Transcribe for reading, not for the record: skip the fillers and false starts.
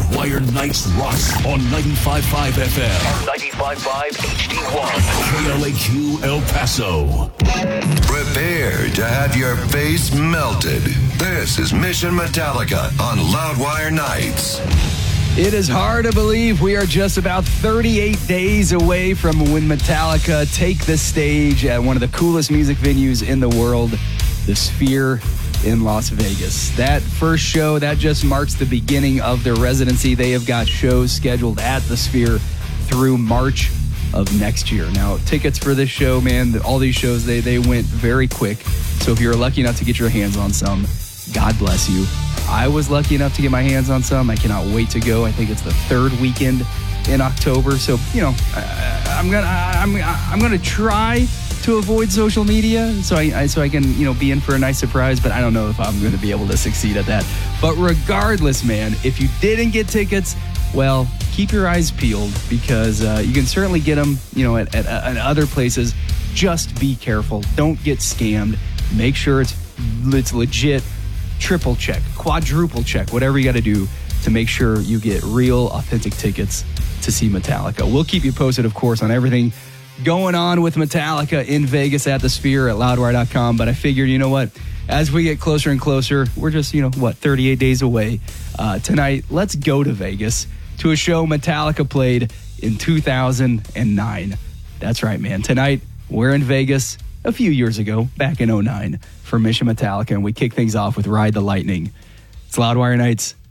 Loudwire Nights rocks on 95.5 FM. 95.5 HD1. KLAQ El Paso. Prepare to have your face melted. This is Mission Metallica on Loudwire Nights. It is hard to believe we are just about 38 days away from when Metallica take the stage at one of the coolest music venues in the world, the Sphere in Las Vegas. That first show, that just marks the beginning of their residency. They have got shows scheduled at the Sphere through March of next year. Now, tickets for this show, man, all these shows, they went very quick. So if you're lucky enough to get your hands on some, God bless you. I was lucky enough to get my hands on some. I cannot wait to go. I think it's the third weekend in October. So, you know, I'm gonna try to avoid social media so I can, you know, be in for a nice surprise, but I don't know if I'm going to be able to succeed at that. But regardless, man, if you didn't get tickets, well, keep your eyes peeled because you can certainly get them, you know, at other places. Just be careful. Don't get scammed. Make sure it's legit. Triple check, quadruple check, whatever you got to do to make sure you get real, authentic tickets to see Metallica. We'll keep you posted, of course, on everything going on with Metallica in Vegas at the Sphere at Loudwire.com. But I figured, you know what, as we get closer and closer, we're just, 38 days away. Tonight, let's go to Vegas to a show Metallica played in 2009. That's right, man. Tonight, we're in Vegas a few years ago, back in 2009, for Mission Metallica, and we kick things off with Ride the Lightning. It's Loudwire Nights